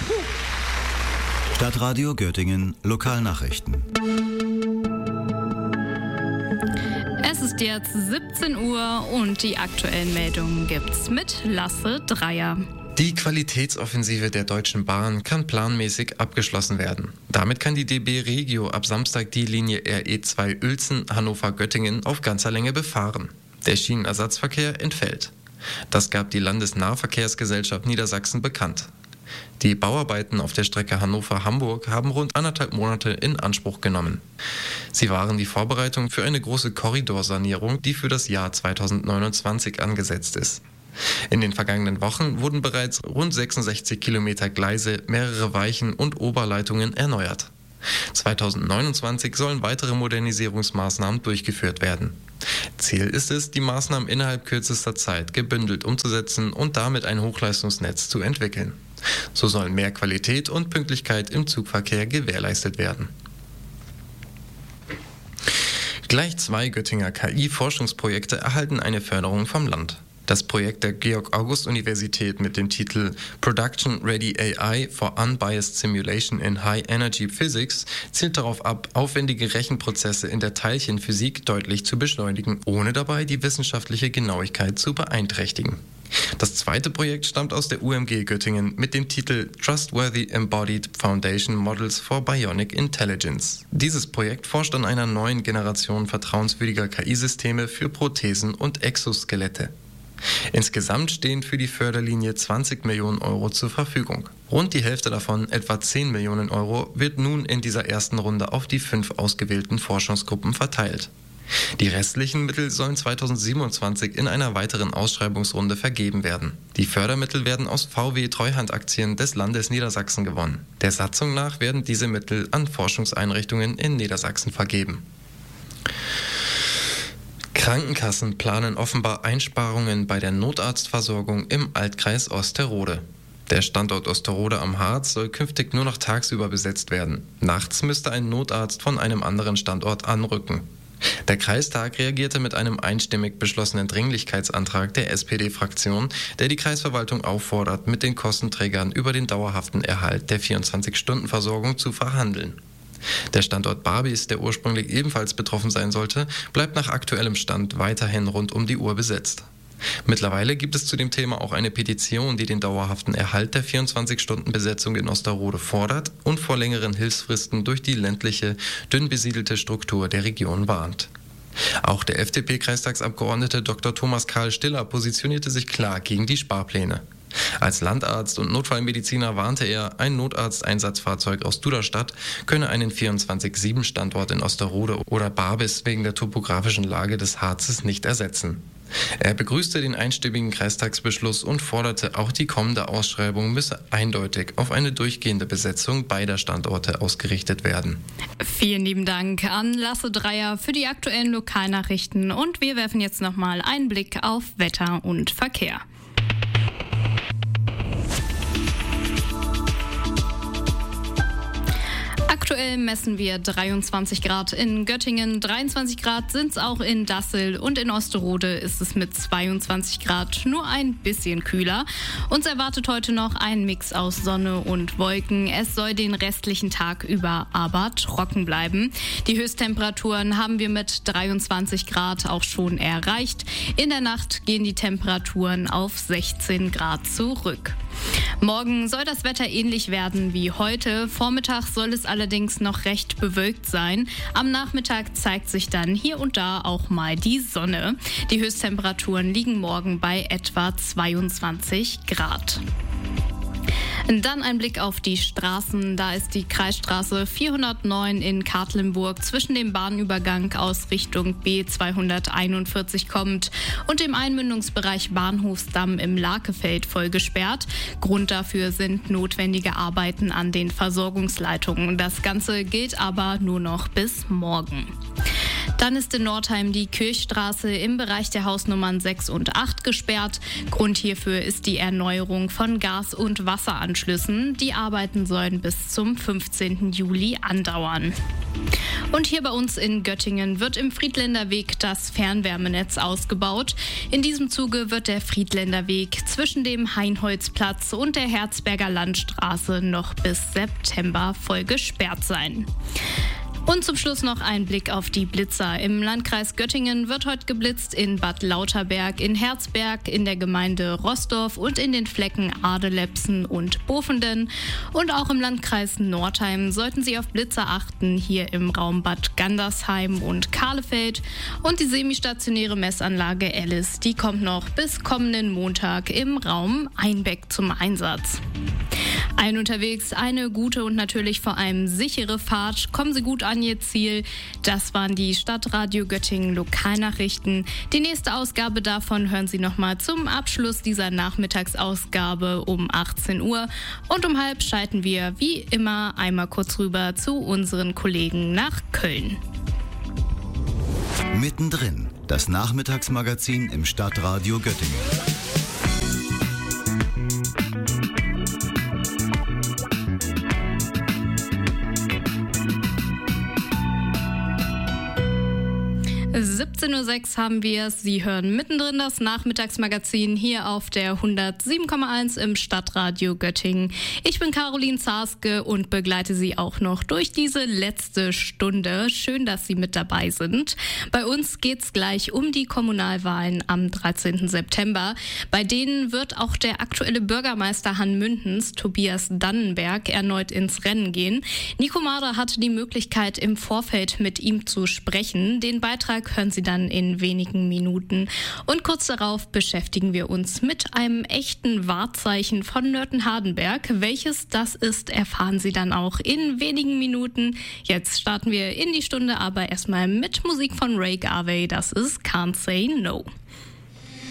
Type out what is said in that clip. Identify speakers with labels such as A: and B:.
A: Stadtradio Göttingen Lokalnachrichten.
B: Es ist jetzt 17 Uhr und die aktuellen Meldungen gibt's mit Lasse Dreier.
C: Die Qualitätsoffensive der Deutschen Bahn kann planmäßig abgeschlossen werden. Damit kann die DB Regio ab Samstag die Linie RE2 Uelzen-Hannover-Göttingen auf ganzer Länge befahren. Der Schienenersatzverkehr entfällt. Das gab die Landesnahverkehrsgesellschaft Niedersachsen bekannt. Die Bauarbeiten auf der Strecke Hannover-Hamburg haben rund 1,5 Monate in Anspruch genommen. Sie waren die Vorbereitung für eine große Korridorsanierung, die für das Jahr 2029 angesetzt ist. In den vergangenen Wochen wurden bereits rund 66 Kilometer Gleise, mehrere Weichen und Oberleitungen erneuert. 2029 sollen weitere Modernisierungsmaßnahmen durchgeführt werden. Ziel ist es, die Maßnahmen innerhalb kürzester Zeit gebündelt umzusetzen und damit ein Hochleistungsnetz zu entwickeln. So sollen mehr Qualität und Pünktlichkeit im Zugverkehr gewährleistet werden. Gleich 2 Göttinger KI-Forschungsprojekte erhalten eine Förderung vom Land. Das Projekt der Georg-August-Universität mit dem Titel Production Ready AI for Unbiased Simulation in High Energy Physics zielt darauf ab, aufwendige Rechenprozesse in der Teilchenphysik deutlich zu beschleunigen, ohne dabei die wissenschaftliche Genauigkeit zu beeinträchtigen. Das zweite Projekt stammt aus der UMG Göttingen mit dem Titel Trustworthy Embodied Foundation Models for Bionic Intelligence. Dieses Projekt forscht an einer neuen Generation vertrauenswürdiger KI-Systeme für Prothesen und Exoskelette. Insgesamt stehen für die Förderlinie 20 Millionen Euro zur Verfügung. Rund die Hälfte davon, etwa 10 Millionen Euro, wird nun in dieser ersten Runde auf die 5 ausgewählten Forschungsgruppen verteilt. Die restlichen Mittel sollen 2027 in einer weiteren Ausschreibungsrunde vergeben werden. Die Fördermittel werden aus VW-Treuhandaktien des Landes Niedersachsen gewonnen. Der Satzung nach werden diese Mittel an Forschungseinrichtungen in Niedersachsen vergeben. Krankenkassen planen offenbar Einsparungen bei der Notarztversorgung im Altkreis Osterode. Der Standort Osterode am Harz soll künftig nur noch tagsüber besetzt werden. Nachts müsste ein Notarzt von einem anderen Standort anrücken. Der Kreistag reagierte mit einem einstimmig beschlossenen Dringlichkeitsantrag der SPD-Fraktion, der die Kreisverwaltung auffordert, mit den Kostenträgern über den dauerhaften Erhalt der 24-Stunden-Versorgung zu verhandeln. Der Standort Barbis, der ursprünglich ebenfalls betroffen sein sollte, bleibt nach aktuellem Stand weiterhin rund um die Uhr besetzt. Mittlerweile gibt es zu dem Thema auch eine Petition, die den dauerhaften Erhalt der 24-Stunden-Besetzung in Osterode fordert und vor längeren Hilfsfristen durch die ländliche, dünn besiedelte Struktur der Region warnt. Auch der FDP-Kreistagsabgeordnete Dr. Thomas Karl Stiller positionierte sich klar gegen die Sparpläne. Als Landarzt und Notfallmediziner warnte er, ein Notarzteinsatzfahrzeug aus Duderstadt könne einen 24/7-Standort in Osterode oder Barbis wegen der topografischen Lage des Harzes nicht ersetzen. Er begrüßte den einstimmigen Kreistagsbeschluss und forderte, auch die kommende Ausschreibung müsse eindeutig auf eine durchgehende Besetzung beider Standorte ausgerichtet werden.
B: Vielen lieben Dank an Lasse Dreier für die aktuellen Lokalnachrichten und wir werfen jetzt nochmal einen Blick auf Wetter und Verkehr. Aktuell messen wir 23 Grad in Göttingen, 23 Grad sind es auch in Dassel und in Osterode ist es mit 22 Grad nur ein bisschen kühler. Uns erwartet heute noch ein Mix aus Sonne und Wolken. Es soll den restlichen Tag über aber trocken bleiben. Die Höchsttemperaturen haben wir mit 23 Grad auch schon erreicht. In der Nacht gehen die Temperaturen auf 16 Grad zurück. Morgen soll das Wetter ähnlich werden wie heute. Vormittag soll es allerdings noch recht bewölkt sein. Am Nachmittag zeigt sich dann hier und da auch mal die Sonne. Die Höchsttemperaturen liegen morgen bei etwa 22 Grad. Dann ein Blick auf die Straßen. Da ist die Kreisstraße 409 in Katlenburg zwischen dem Bahnübergang aus Richtung B241 kommend und dem Einmündungsbereich Bahnhofsdamm im Lakefeld voll gesperrt. Grund dafür sind notwendige Arbeiten an den Versorgungsleitungen. Das Ganze gilt aber nur noch bis morgen. Dann ist in Nordheim die Kirchstraße im Bereich der Hausnummern 6 und 8 gesperrt. Grund hierfür ist die Erneuerung von Gas- und Wasseranschlüssen. Die Arbeiten sollen bis zum 15. Juli andauern. Und hier bei uns in Göttingen wird im Friedländer Weg das Fernwärmenetz ausgebaut. In diesem Zuge wird der Friedländer Weg zwischen dem Heinholzplatz und der Herzberger Landstraße noch bis September voll gesperrt sein. Und zum Schluss noch ein Blick auf die Blitzer. Im Landkreis Göttingen wird heute geblitzt in Bad Lauterberg, in Herzberg, in der Gemeinde Roßdorf und in den Flecken Adelepsen und Bofenden. Und auch im Landkreis Nordheim sollten Sie auf Blitzer achten, hier im Raum Bad Gandersheim und Kahlefeld. Und die semistationäre Messanlage Alice, die kommt noch bis kommenden Montag im Raum Einbeck zum Einsatz. Allen unterwegs eine gute und natürlich vor allem sichere Fahrt. Kommen Sie gut an Ihr Ziel. Das waren die Stadtradio Göttingen Lokalnachrichten. Die nächste Ausgabe davon hören Sie nochmal zum Abschluss dieser Nachmittagsausgabe um 18 Uhr. Und um 12:30 schalten wir wie immer einmal kurz rüber zu unseren Kollegen nach Köln.
A: Mittendrin, das Nachmittagsmagazin im Stadtradio Göttingen.
B: (17:06 Uhr) haben wir es. Sie hören mittendrin das Nachmittagsmagazin hier auf der 107,1 im Stadtradio Göttingen. Ich bin Caroline Zarske und begleite Sie auch noch durch diese letzte Stunde. Schön, dass Sie mit dabei sind. Bei uns geht's gleich um die Kommunalwahlen am 13. September. Bei denen wird auch der aktuelle Bürgermeister Hanmündens, Tobias Dannenberg, erneut ins Rennen gehen. Nico Mader hatte die Möglichkeit, im Vorfeld mit ihm zu sprechen. Den Beitrag hören Sie dann in wenigen Minuten. Und kurz darauf beschäftigen wir uns mit einem echten Wahrzeichen von Nörten-Hardenberg. Welches das ist, erfahren Sie dann auch in wenigen Minuten. Jetzt starten wir in die Stunde, aber erstmal mit Musik von Ray Garvey. Das ist Can't Say No.